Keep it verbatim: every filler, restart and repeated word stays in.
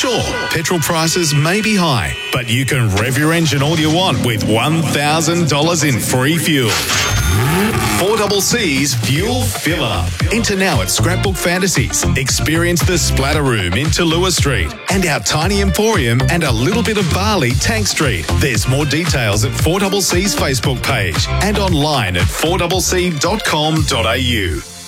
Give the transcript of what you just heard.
Sure, petrol prices may be high, but you can rev your engine all you want with one thousand dollars in free fuel. four C C's Fuel Fill Up. Enter now at Scrapbook Fantasies. Experience the Splatter Room in Tallulah Street and our tiny emporium and a little bit of barley Tank Street. There's more details at four C C's Facebook page and online at four c c dot com dot a u.